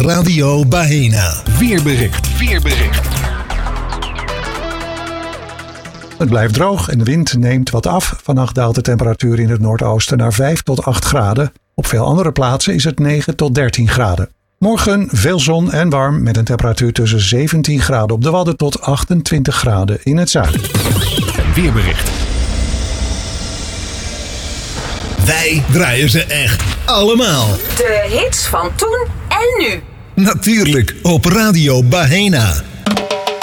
Radio Bahena. Weerbericht. Het blijft droog en de wind neemt wat af. Vannacht daalt de temperatuur in het noordoosten naar 5 tot 8 graden. Op veel andere plaatsen is het 9 tot 13 graden. Morgen veel zon en warm met een temperatuur tussen 17 graden op de Wadden tot 28 graden in het zuiden. Weerbericht. Wij draaien ze echt allemaal. De hits van toen en nu. Natuurlijk op Radio Bahena.